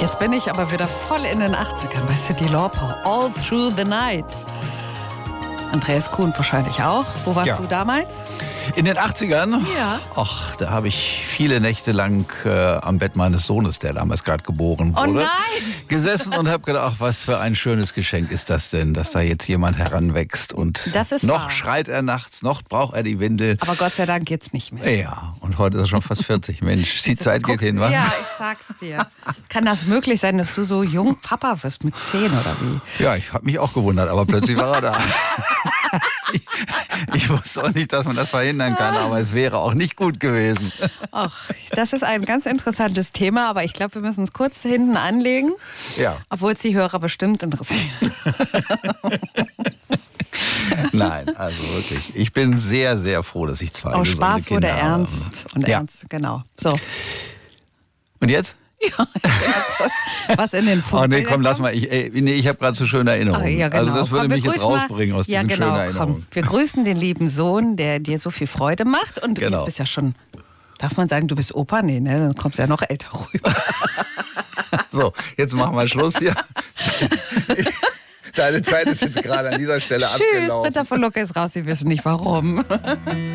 Jetzt bin ich aber wieder voll in den 80ern bei Cyndi Lauper. All Through the Night. Andreas Kuhn wahrscheinlich auch. Wo warst du damals? In den 80ern? Ja. Ach, da habe ich viele Nächte lang am Bett meines Sohnes, der damals gerade geboren wurde, Oh nein! gesessen und habe gedacht, ach, was für ein schönes Geschenk ist das denn, dass da jetzt jemand heranwächst. Und Das ist noch wahr. schreit er nachts, noch braucht er die Windel. Aber Gott sei Dank geht's nicht mehr. Ja, und heute ist er schon fast 40. Mensch, die Zeit geht hin, wa? Ja, ich sag's dir. Kann das möglich sein, dass du so jung Papa wirst mit 10 oder wie? Ja, ich habe mich auch gewundert, aber plötzlich war er da. Ich wusste auch nicht, dass man das verhindern kann, aber es wäre auch nicht gut gewesen. Ach, das ist ein ganz interessantes Thema, aber ich glaube, wir müssen es kurz hinten anlegen. Ja. Obwohl es die Hörer bestimmt interessiert. Nein, also wirklich. Ich bin sehr, sehr froh, dass ich 2 Aus gesunde Spaß Kinder wurde habe. ernst und Ja. ernst, genau. So, Und jetzt? was in den Oh Funkbildern nee, komm, lass kommt? mal. Ich habe gerade so schöne Erinnerungen. Ah, ja, genau. Also das würde Komm, wir mich jetzt grüßen mal- rausbringen aus ja, diesen genau, schönen Erinnerungen. Wir grüßen den lieben Sohn, der dir so viel Freude macht. Und Genau. du bist ja schon, darf man sagen, du bist Opa? Nee, ne? Dann kommst du ja noch älter rüber. So, jetzt machen wir Schluss hier. Deine Zeit ist jetzt gerade an dieser Stelle Tschüss, abgelaufen. Britta von Lucke ist raus, Sie wissen nicht warum.